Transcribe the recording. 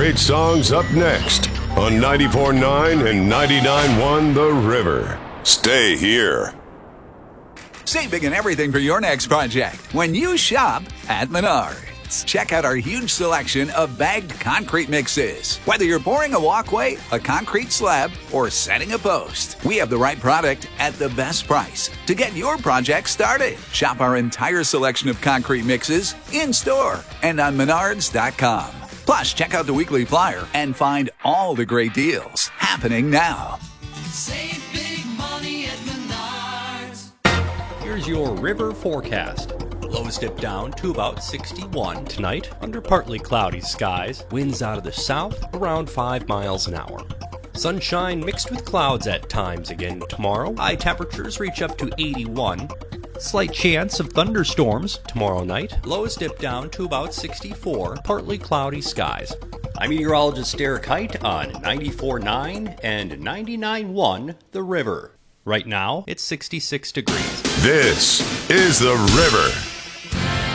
great songs up next on 94.9 and 99.1 The River. Stay here. Save big on everything for your next project when you shop at Menards. Check out our huge selection of bagged concrete mixes. Whether you're pouring a walkway, a concrete slab, or setting a post, we have the right product at the best price to get your project started. Shop our entire selection of concrete mixes in-store and on Menards.com. Plus, check out the weekly flyer and find all the great deals happening now. Save big money at Menards. Here's your river forecast. Lows dip down to about 61 tonight under partly cloudy skies. Winds out of the south around 5 miles an hour. Sunshine mixed with clouds at times again tomorrow. High temperatures reach up to 81. Slight chance of thunderstorms tomorrow night. Lows dip down to about 64, partly cloudy skies. I'm meteorologist Derek Height on 94.9 and 99.1 The River. Right now, it's 66 degrees. This is The River.